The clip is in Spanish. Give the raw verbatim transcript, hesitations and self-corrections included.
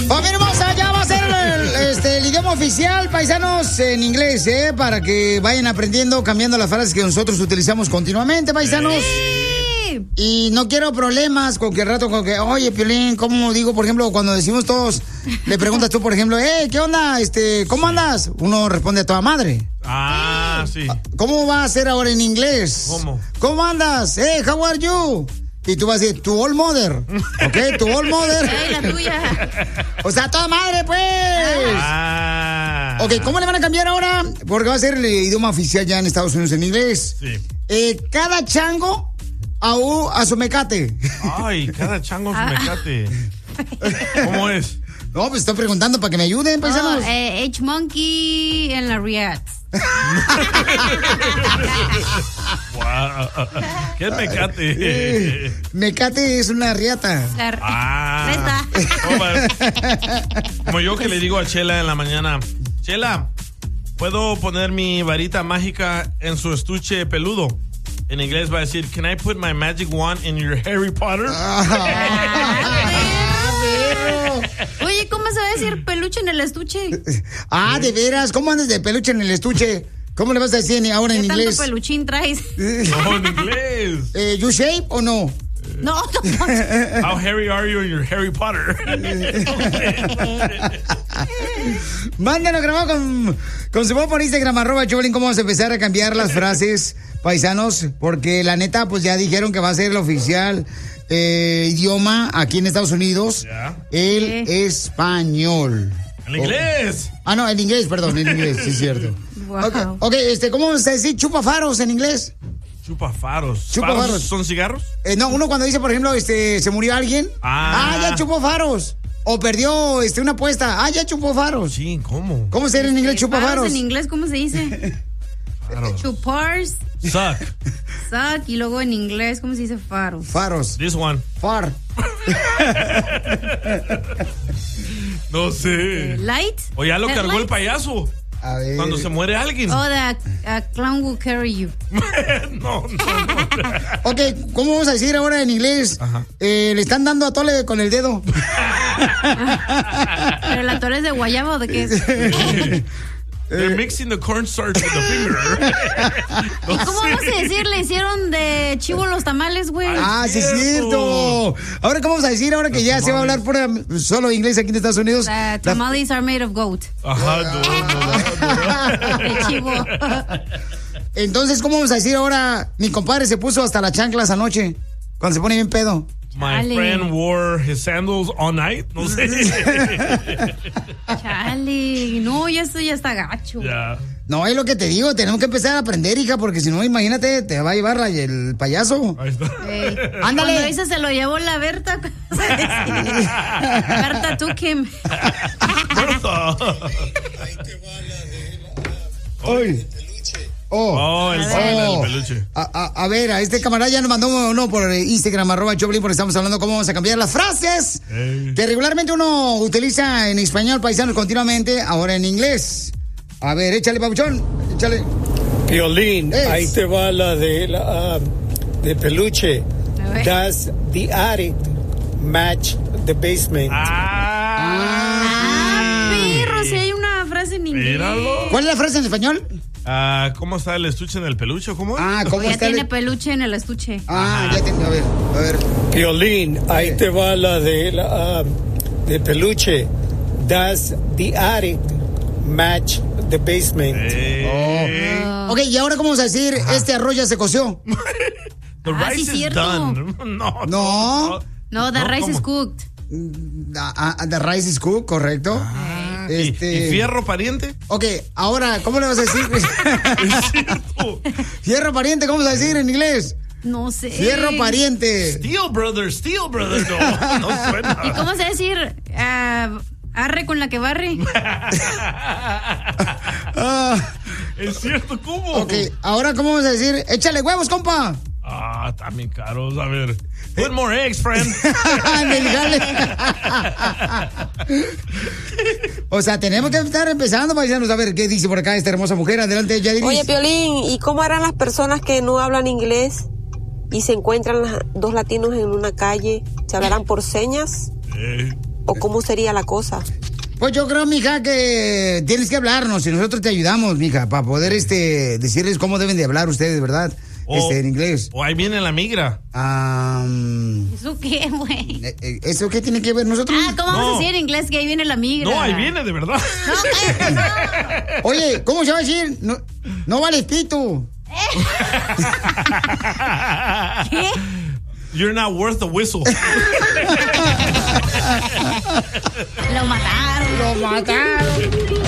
Familia hermosa, ya va a ser el, este, el idioma oficial, paisanos, en inglés, ¿eh? Para que vayan aprendiendo, cambiando las frases que nosotros utilizamos continuamente, paisanos. Sí. Y no quiero problemas con que al rato, con que, oye, Piolín, ¿cómo digo? Por ejemplo, cuando decimos todos, le preguntas tú, por ejemplo, eh, ¿qué onda? Este, ¿cómo sí. andas? Uno responde a toda madre. Ah, sí. ¿Cómo va a ser ahora en inglés? ¿Cómo? ¿Cómo andas? Eh, how are you? Y tú vas a decir, tu old mother. ¿Ok? Tu old mother. Hey, la tuya. O sea, toda madre, pues. Ah. Ok, ¿cómo le van a cambiar ahora? Porque va a ser el idioma oficial ya en Estados Unidos en inglés. Sí. Eh, cada chango a, u, a su mecate. Ay, cada chango a su mecate. ¿Cómo es? No, pues estoy preguntando para que me ayuden, paisanos. Oh, eh, H-Monkey en la React. Wow. ¿Qué es mecate? Eh, mecate es una riata. La ah. Reta. Como yo que le digo a Chela en la mañana, Chela, ¿puedo poner mi varita mágica en su estuche peludo? En inglés va a decir, can I put my magic wand in your Harry Potter? Oye, ¿cómo se va a decir peluche en el estuche? Ah, de veras, ¿cómo andas de peluche en el estuche? ¿Cómo le vas a decir ahora en ¿Qué inglés? ¿Qué tanto peluchín traes? No, en inglés. Eh, ¿You shape o no? No, no. How hairy are you in your Harry Potter? Mándanos grabado con, con su voz por Instagram, arroba Choplin, cómo vamos a empezar a cambiar las frases, paisanos, porque la neta, pues ya dijeron que va a ser el oficial eh, idioma aquí en Estados Unidos, yeah. el sí. español. ¿En inglés? Oh. Ah, no, en inglés, perdón, en inglés, sí es cierto. Wow. Okay, ok, este, ¿cómo se dice chupafaros en inglés? Chupafaros. Chupafaros. ¿Son cigarros? Eh, no, uno cuando dice, por ejemplo, este, se murió alguien. Ah, ah ya chupó faros. O perdió este, una apuesta. Ah, ya chupó faros. Sí, ¿cómo? ¿Cómo se dice en inglés chupafaros? Faros en inglés, ¿cómo se dice? Faros. Chupars. Suck. Suck. Y luego en inglés, ¿cómo se dice faros? Faros. This one. Far. No sé. Light. O ya lo Headlight? cargó el payaso. A ver. Cuando se muere alguien. Oh, the a clown will carry you. no, no, no. Ok, ¿cómo vamos a decir ahora en inglés? Eh, le están dando a tole con el dedo. ¿Pero el atole es de guayaba o de qué es? They're mixing the cornstarch with the finger. ¿Y cómo vamos a decir? Le hicieron de chivo los tamales, güey. Ah, sí es cierto. Ahora, ¿cómo vamos a decir ahora que ya se va a hablar pura, solo inglés aquí en Estados Unidos? The tamales are made of goat. Ajá, no, no, no. De chivo. Entonces, ¿cómo vamos a decir ahora? Mi compadre se puso hasta las chanclas anoche, cuando se pone bien pedo. My Chale. friend wore his sandals all night. No sé. Chale. No, ya esto ya está gacho. Yeah. No, es lo que te digo. Tenemos que empezar a aprender, hija, porque si no, imagínate, te va a llevar la, el payaso. Ahí está. Hey. Ándale. Cuando dice se lo llevó la Berta. Berta Tukim. Berta. Ahí te va la de la... Oye. Oh, oh, el, oh. el peluche. A, a, a ver, a este camarada ya nos mandó uno por Instagram, arroba Choplin, porque estamos hablando cómo vamos a cambiar las frases hey. que regularmente uno utiliza en español, paisanos, continuamente, ahora en inglés. A ver, échale, papuchón, échale. Piolín, es. Ahí te va la de la uh, de peluche. Does the attic match the basement? Ah, ah perro, si hay una frase en inglés. Míralo. ¿Cuál es la frase en español? Uh, ¿Cómo está el estuche en el peluche? ¿Cómo? Ah, ¿cómo ya está tiene el... peluche en el estuche. Ah, Ajá. ya tiene, a ver, a ver. Piolín, ahí te va la de la uh, de peluche. Does the attic match the basement? Hey. Oh. Ok, y ahora cómo vamos a decir, Ajá. este arroz ya se coció. The ah, rice sí, is cierto. done. No, no. No, no the no, rice ¿cómo? is cooked. Uh, the rice is cooked, correcto. Ah. Este... ¿Y, ¿Y fierro pariente? Ok, ahora, ¿cómo le vas a decir? Es cierto. Fierro pariente, ¿cómo vas a decir en inglés? No sé. Fierro pariente. Steel brother, steel brother. No, no suena. ¿Y cómo se va a decir? Uh, arre con la que barre. ah, es cierto, ¿cómo? Ok, ahora, ¿cómo vamos a decir? Échale huevos, compa. Ah, también caros. A ver. Put more eggs, friend. O sea, tenemos que estar empezando, paisanos. A ver, ¿qué dice por acá esta hermosa mujer? Adelante, Yadiris. Oye, Piolín, ¿y cómo harán las personas que no hablan inglés y se encuentran dos latinos en una calle? ¿Se hablarán por señas? Eh. ¿O cómo sería la cosa? Pues yo creo, mija, que tienes que hablarnos y nosotros te ayudamos, mija, para poder este decirles cómo deben de hablar ustedes, ¿verdad? O, este, en inglés. O ahí viene la migra. Um, ¿Eso qué, güey? ¿Eso qué tiene que ver nosotros? Ah, ¿cómo vamos No. a decir en inglés que ahí viene la migra? No, ahí viene, de verdad. No, cállate, no. Oye, ¿cómo se va a decir? No, no vales pito. ¿Qué? You're not worth the whistle. Lo mataron. Lo mataron.